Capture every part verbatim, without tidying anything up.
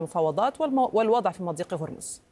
المفاوضات والوضع في مضيق هرمز.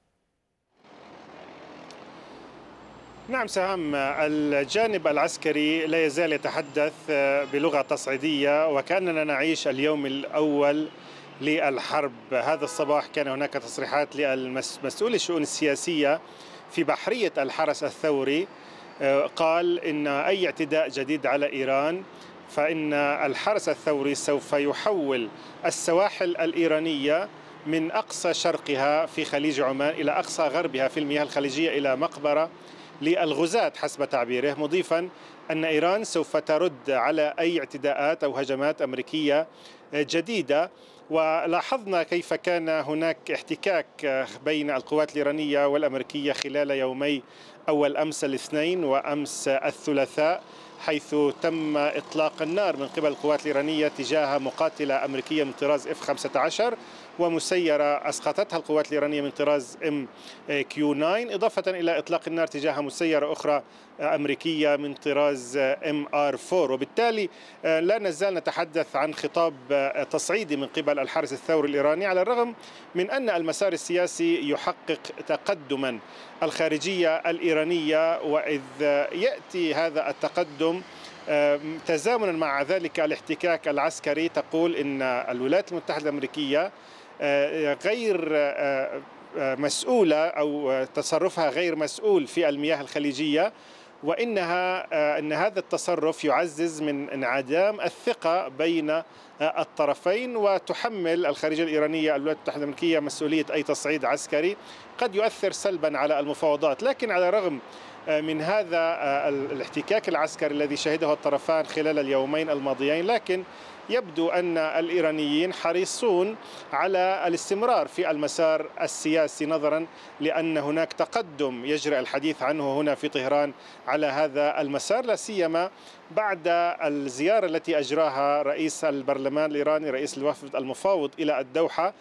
نعم سهام، الجانب العسكري لا يزال يتحدث بلغة تصعيدية وكأننا نعيش اليوم الأول للحرب. هذا الصباح كان هناك تصريحات للمسؤول الشؤون السياسية في بحرية الحرس الثوري، قال إن أي اعتداء جديد على إيران فإن الحرس الثوري سوف يحول السواحل الإيرانية من أقصى شرقها في خليج عمان إلى أقصى غربها في المياه الخليجية إلى مقبرة للغزاة حسب تعبيره، مضيفا أن إيران سوف ترد على أي اعتداءات أو هجمات أمريكية جديدة. ولاحظنا كيف كان هناك احتكاك بين القوات الإيرانية والأمريكية خلال يومي أول أمس الاثنين وأمس الثلاثاء، حيث تم إطلاق النار من قبل القوات الإيرانية تجاه مقاتلة أمريكية من طراز إف خمسة عشر ومسيرة أسقطتها القوات الإيرانية من طراز إم كيو تسعة، إضافة إلى إطلاق النار تجاه مسيرة أخرى أمريكية من طراز إم آر أربعة. وبالتالي لا نزال نتحدث عن خطاب تصعيدي من قبل الحرس الثوري الإيراني، على الرغم من أن المسار السياسي يحقق تقدما. الخارجية الإيرانية وإذ يأتي هذا التقدم تزامنا مع ذلك الاحتكاك العسكري، تقول إن الولايات المتحدة الأمريكية غير مسؤولة أو تصرفها غير مسؤول في المياه الخليجية، وإنها أن هذا التصرف يعزز من انعدام الثقة بين الطرفين، وتحمل الخارجية الإيرانية الولايات المتحدة الأمريكية مسؤولية أي تصعيد عسكري قد يؤثر سلبا على المفاوضات. لكن على الرغم من هذا الاحتكاك العسكري الذي شهده الطرفان خلال اليومين الماضيين، لكن يبدو أن الإيرانيين حريصون على الاستمرار في المسار السياسي، نظرا لأن هناك تقدم يجري الحديث عنه هنا في طهران على هذا المسار، لا سيما بعد الزيارة التي أجراها رئيس البرلمان الإيراني رئيس الوفد المفاوض إلى الدوحة،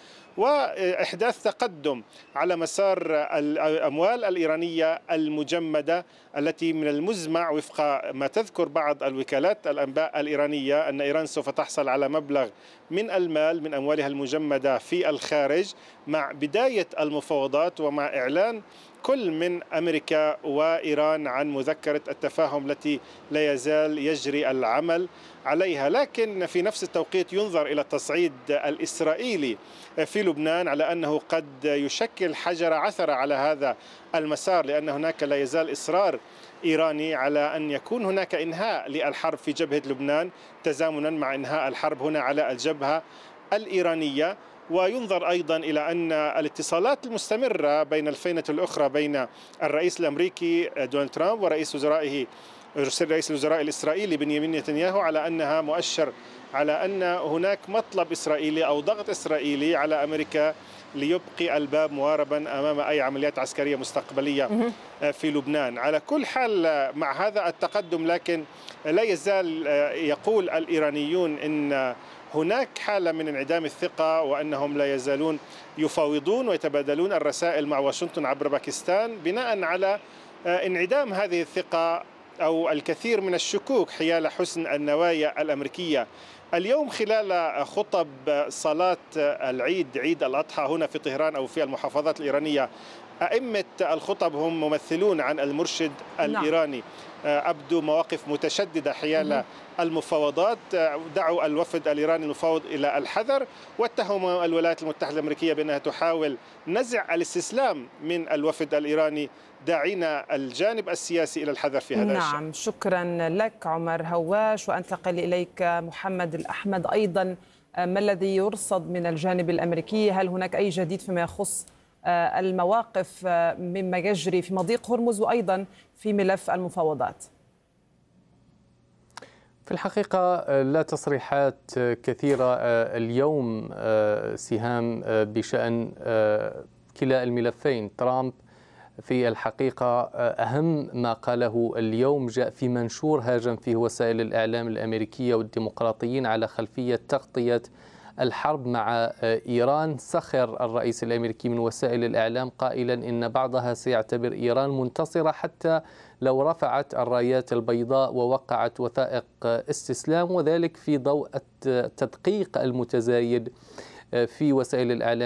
وإحداث تقدم على مسار الأموال الإيرانية المجمدة التي من المزمع وفق ما تذكر بعض الوكالات الأنباء الإيرانية أن إيران سوف تحصل على مبلغ من المال من أموالها المجمدة في الخارج مع بداية المفاوضات ومع إعلان كل من أمريكا وإيران عن مذكرة التفاهم التي لا يزال يجري العمل عليها. لكن في نفس التوقيت ينظر إلى التصعيد الإسرائيلي في لبنان على أنه قد يشكل حجر عثرة على هذا المسار، لأن هناك لا يزال إصرار إيراني على أن يكون هناك إنهاء للحرب في جبهة لبنان تزامنا مع إنهاء الحرب هنا على الجبهة الإيرانية. وينظر أيضا إلى أن الاتصالات المستمرة بين الفينة الأخرى بين الرئيس الأمريكي دونالد ترامب ورئيس وزرائه رئيس الوزراء الإسرائيلي بنيامين نتنياهو على أنها مؤشر على أن هناك مطلب إسرائيلي أو ضغط إسرائيلي على أمريكا ليبقي الباب مواربا أمام أي عمليات عسكرية مستقبلية في لبنان. على كل حال مع هذا التقدم، لكن لا يزال يقول الإيرانيون إن هناك حالة من انعدام الثقة وأنهم لا يزالون يفاوضون ويتبادلون الرسائل مع واشنطن عبر باكستان بناء على انعدام هذه الثقة أو الكثير من الشكوك حيال حسن النوايا الأمريكية. اليوم خلال خطب صلاة العيد عيد الأضحى هنا في طهران أو في المحافظات الإيرانية، أئمة الخطب هم ممثلون عن المرشد الإيراني، أبدوا مواقف متشددة حيال المفاوضات، دعوا الوفد الإيراني المفاوض إلى الحذر، واتهموا الولايات المتحدة الأمريكية بأنها تحاول نزع الاستسلام من الوفد الإيراني، داعين الجانب السياسي إلى الحذر في هذا نعم الشأن. نعم، شكرا لك عمر هواش. وأنتقل إليك محمد الأحمد، أيضا ما الذي يرصد من الجانب الأمريكي؟ هل هناك أي جديد فيما يخص المواقف مما يجري في مضيق هرمز وأيضا في ملف المفاوضات؟ في الحقيقة لا تصريحات كثيرة اليوم سهام بشأن كلا الملفين. ترامب في الحقيقة أهم ما قاله اليوم جاء في منشور هاجم فيه وسائل الإعلام الأمريكية والديمقراطيين على خلفية تغطية الحرب مع إيران. سخر الرئيس الأمريكي من وسائل الإعلام قائلا إن بعضها سيعتبر إيران منتصرة حتى لو رفعت الرايات البيضاء ووقعت وثائق استسلام، وذلك في ضوء التدقيق المتزايد في وسائل الإعلام